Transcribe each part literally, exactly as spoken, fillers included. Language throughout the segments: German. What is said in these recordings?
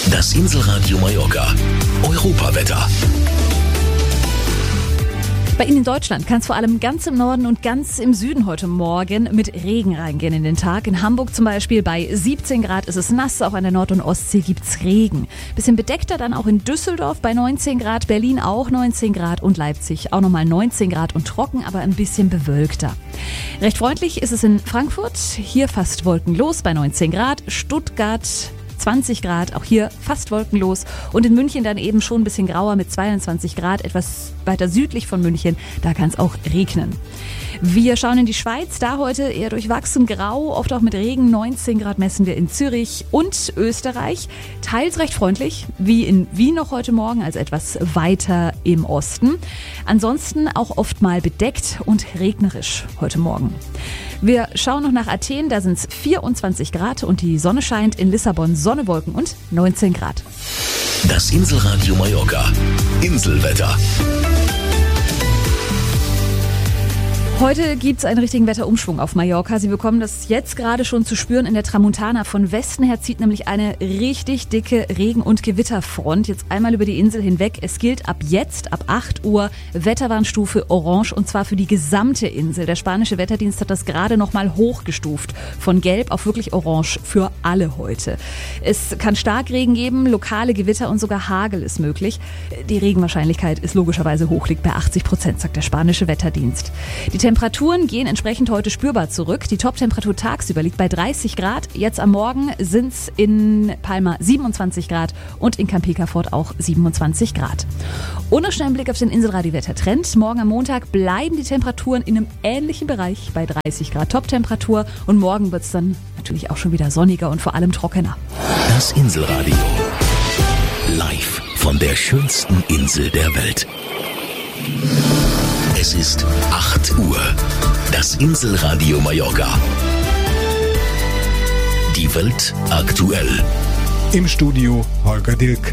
Das Inselradio Mallorca. Europawetter. Bei Ihnen in Deutschland kann es vor allem ganz im Norden und ganz im Süden heute Morgen mit Regen reingehen in den Tag. In Hamburg zum Beispiel bei siebzehn Grad ist es nass, auch an der Nord- und Ostsee gibt's Regen. Bisschen bedeckter dann auch in Düsseldorf bei neunzehn Grad, Berlin auch neunzehn Grad und Leipzig auch nochmal neunzehn Grad und trocken, aber ein bisschen bewölkter. Recht freundlich ist es in Frankfurt, hier fast wolkenlos bei neunzehn Grad, Stuttgart zwanzig Grad, auch hier fast wolkenlos und in München dann eben schon ein bisschen grauer mit zweiundzwanzig Grad, etwas weiter südlich von München, da kann es auch regnen. Wir schauen in die Schweiz, da heute eher durchwachsen grau, oft auch mit Regen, neunzehn Grad messen wir in Zürich und Österreich, teils recht freundlich, wie in Wien noch heute Morgen, also etwas weiter im Osten. Ansonsten auch oft mal bedeckt und regnerisch heute Morgen. Wir schauen noch nach Athen, da sind es vierundzwanzig Grad und die Sonne scheint, in Lissabon Sonne, Wolken und neunzehn Grad. Das Inselradio Mallorca. Inselwetter. Heute gibt's einen richtigen Wetterumschwung auf Mallorca. Sie bekommen das jetzt gerade schon zu spüren in der Tramontana. Von Westen her zieht nämlich eine richtig dicke Regen- und Gewitterfront jetzt einmal über die Insel hinweg. Es gilt ab jetzt, ab acht Uhr, Wetterwarnstufe Orange und zwar für die gesamte Insel. Der spanische Wetterdienst hat das gerade noch mal hochgestuft. Von Gelb auf wirklich Orange für alle heute. Es kann Starkregen geben, lokale Gewitter und sogar Hagel ist möglich. Die Regenwahrscheinlichkeit ist logischerweise hoch, liegt bei achtzig Prozent, sagt der spanische Wetterdienst. Die Temperaturen gehen entsprechend heute spürbar zurück. Die Toptemperatur tagsüber liegt bei dreißig Grad. Jetzt am Morgen sind es in Palma siebenundzwanzig Grad und in Campicafort auch siebenundzwanzig Grad. Ohne schnellen Blick auf den Inselradio-Wettertrend. Morgen am Montag bleiben die Temperaturen in einem ähnlichen Bereich bei dreißig Grad Toptemperatur. Und morgen wird es dann natürlich auch schon wieder sonniger und vor allem trockener. Das Inselradio. Live von der schönsten Insel der Welt. Es ist acht Uhr. Das Inselradio Mallorca. Die Welt aktuell. Im Studio Holger Dilk.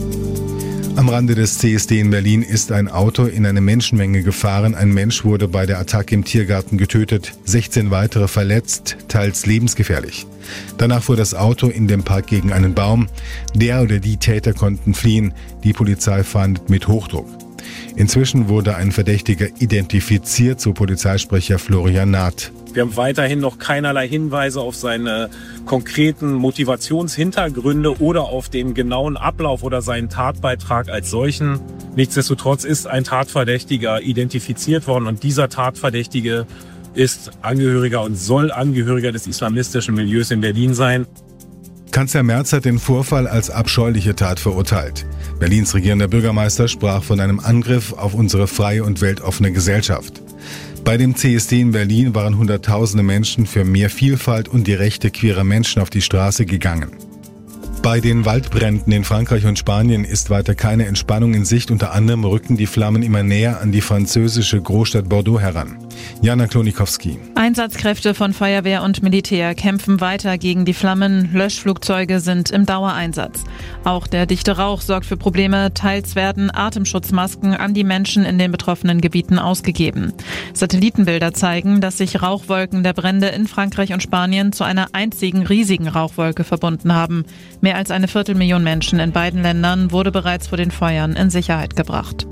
Am Rande des C S D in Berlin ist ein Auto in eine Menschenmenge gefahren. Ein Mensch wurde bei der Attacke im Tiergarten getötet, sechzehn weitere verletzt, teils lebensgefährlich. Danach fuhr das Auto in dem Park gegen einen Baum. Der oder die Täter konnten fliehen. Die Polizei fahndet mit Hochdruck. Inzwischen wurde ein Verdächtiger identifiziert, so Polizeisprecher Florian Naht. Wir haben weiterhin noch keinerlei Hinweise auf seine konkreten Motivationshintergründe oder auf den genauen Ablauf oder seinen Tatbeitrag als solchen. Nichtsdestotrotz ist ein Tatverdächtiger identifiziert worden und dieser Tatverdächtige ist Angehöriger und soll Angehöriger des islamistischen Milieus in Berlin sein. Kanzler Merz hat den Vorfall als abscheuliche Tat verurteilt. Berlins regierender Bürgermeister sprach von einem Angriff auf unsere freie und weltoffene Gesellschaft. Bei dem C S D in Berlin waren Hunderttausende Menschen für mehr Vielfalt und die Rechte queerer Menschen auf die Straße gegangen. Bei den Waldbränden in Frankreich und Spanien ist weiter keine Entspannung in Sicht. Unter anderem rücken die Flammen immer näher an die französische Großstadt Bordeaux heran. Jana Klonikowski. Einsatzkräfte von Feuerwehr und Militär kämpfen weiter gegen die Flammen. Löschflugzeuge sind im Dauereinsatz. Auch der dichte Rauch sorgt für Probleme. Teils werden Atemschutzmasken an die Menschen in den betroffenen Gebieten ausgegeben. Satellitenbilder zeigen, dass sich Rauchwolken der Brände in Frankreich und Spanien zu einer einzigen riesigen Rauchwolke verbunden haben. Mehr als eine Viertelmillion Menschen in beiden Ländern wurde bereits vor den Feuern in Sicherheit gebracht.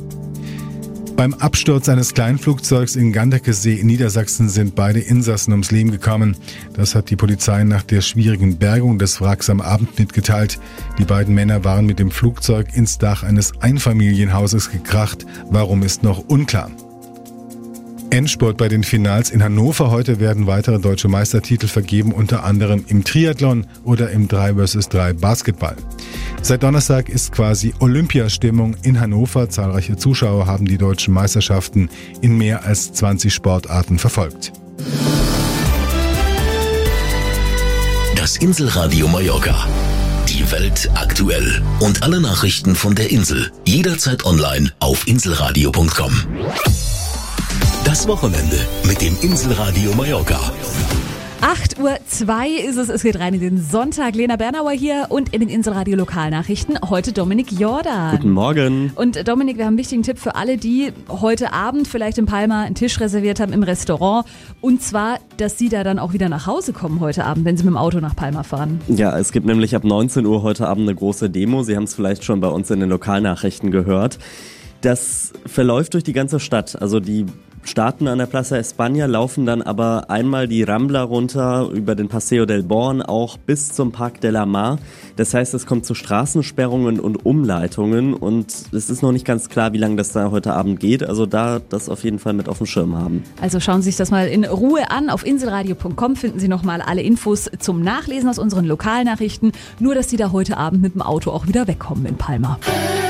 Beim Absturz eines Kleinflugzeugs in Ganderkesee in Niedersachsen sind beide Insassen ums Leben gekommen. Das hat die Polizei nach der schwierigen Bergung des Wracks am Abend mitgeteilt. Die beiden Männer waren mit dem Flugzeug ins Dach eines Einfamilienhauses gekracht. Warum ist noch unklar. Endspurt bei den Finals in Hannover. Heute werden weitere deutsche Meistertitel vergeben, unter anderem im Triathlon oder im drei versus drei Basketball. Seit Donnerstag ist quasi Olympiastimmung in Hannover. Zahlreiche Zuschauer haben die deutschen Meisterschaften in mehr als zwanzig Sportarten verfolgt. Das Inselradio Mallorca. Die Welt aktuell. Und alle Nachrichten von der Insel. Jederzeit online auf inselradio punkt com. Das Wochenende mit dem Inselradio Mallorca. acht Uhr zwei ist es, es geht rein in den Sonntag. Lena Bernauer hier und in den Inselradio Lokalnachrichten heute Dominik Jordan. Guten Morgen. Und Dominik, wir haben einen wichtigen Tipp für alle, die heute Abend vielleicht in Palma einen Tisch reserviert haben im Restaurant. Und zwar, dass sie da dann auch wieder nach Hause kommen heute Abend, wenn sie mit dem Auto nach Palma fahren. Ja, es gibt nämlich ab neunzehn Uhr heute Abend eine große Demo. Sie haben es vielleicht schon bei uns in den Lokalnachrichten gehört. Das verläuft durch die ganze Stadt. Also die starten an der Plaza España, laufen dann aber einmal die Rambla runter über den Paseo del Born auch bis zum Parc de la Mar. Das heißt, es kommt zu Straßensperrungen und Umleitungen und es ist noch nicht ganz klar, wie lange das da heute Abend geht. Also da das auf jeden Fall mit auf dem Schirm haben. Also schauen Sie sich das mal in Ruhe an. Auf inselradio punkt com finden Sie nochmal alle Infos zum Nachlesen aus unseren Lokalnachrichten. Nur, dass Sie da heute Abend mit dem Auto auch wieder wegkommen in Palma.